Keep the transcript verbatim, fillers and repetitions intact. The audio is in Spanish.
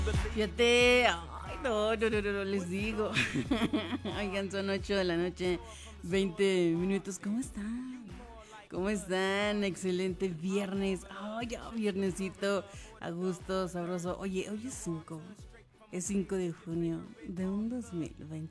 Fíjate, ay, no, no, no, no, no, les digo. Oigan, son ocho de la noche, veinte minutos. ¿Cómo están? ¿Cómo están? Excelente viernes. Ay, ya, viernesito, a gusto, sabroso. Oye, hoy es cinco. Es cinco de junio de un dos mil veintitrés.